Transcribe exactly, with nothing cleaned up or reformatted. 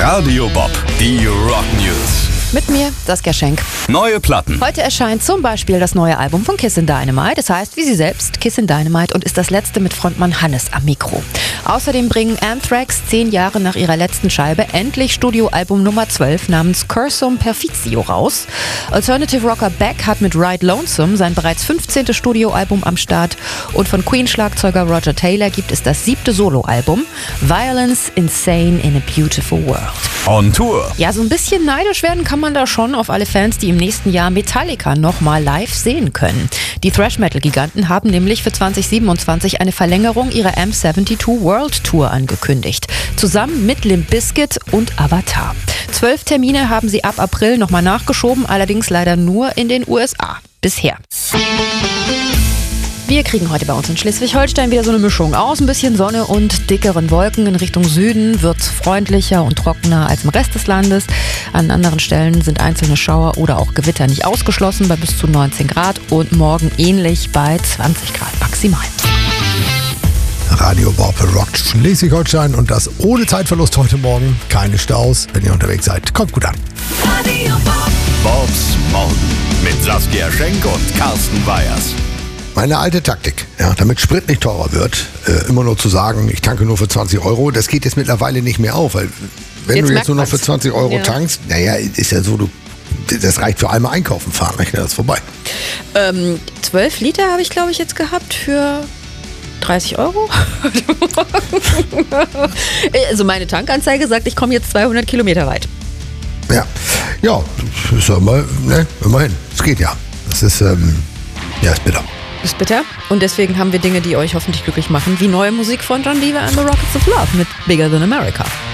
Radio Bob, die Rock News. Mit mir, Saskia Schenk. Neue Platten. Heute erscheint zum Beispiel das neue Album von Kissin' Dynamite. Es heißt, wie sie selbst, Kissin' Dynamite und ist das letzte mit Frontmann Hannes am Mikro. Außerdem bringen Anthrax zehn Jahre nach ihrer letzten Scheibe endlich Studioalbum Nummer zwölf namens Cursum Perfizio raus. Alternative Rocker Beck hat mit Ride Lonesome sein bereits fünfzehntes Studioalbum am Start. Und von Queen-Schlagzeuger Roger Taylor gibt es das siebte Soloalbum Violence Insane in a Beautiful World. On Tour. Ja, so ein bisschen neidisch werden kann man da schon auf alle Fans, die im nächsten Jahr Metallica nochmal live sehen können. Die Thrash-Metal-Giganten haben nämlich für zwanzig siebenundzwanzig eine Verlängerung ihrer M zweiundsiebzig World Tour angekündigt. Zusammen mit Limp Bizkit und Avatar. Zwölf Termine haben sie ab April nochmal nachgeschoben, allerdings leider nur in den U S A. Bisher. Wir kriegen heute bei uns in Schleswig-Holstein wieder so eine Mischung aus. Ein bisschen Sonne und dickeren Wolken. In Richtung Süden wird es freundlicher und trockener als im Rest des Landes. An anderen Stellen sind einzelne Schauer oder auch Gewitter nicht ausgeschlossen bei bis zu neunzehn Grad und morgen ähnlich bei zwanzig Grad maximal. Radio Bob rockt Schleswig-Holstein und das ohne Zeitverlust heute Morgen. Keine Staus, wenn ihr unterwegs seid. Kommt gut an. Radio Bob. Bobs Morgen mit Saskia Schenk und Carsten Weyers. Meine alte Taktik, ja, damit Sprit nicht teurer wird, äh, immer nur zu sagen, ich tanke nur für zwanzig Euro, das geht jetzt mittlerweile nicht mehr auf, weil wenn Jetzt du jetzt nur noch für man's. zwanzig Euro Ja. tankst, naja, ist ja so, du, das reicht für einmal einkaufen fahren, dann ist das vorbei. Ähm, zwölf Liter habe ich, glaube ich, jetzt gehabt für dreißig Euro. Also meine Tankanzeige sagt, ich komme jetzt zweihundert Kilometer weit. Ja, ja, ist ja immer, ne, immerhin, es geht ja. Das ist, ähm, ja, ist bitter. Ist bitter. Und deswegen haben wir Dinge, die euch hoffentlich glücklich machen, wie neue Musik von John Deere and the Rockets of Love mit Bigger Than America.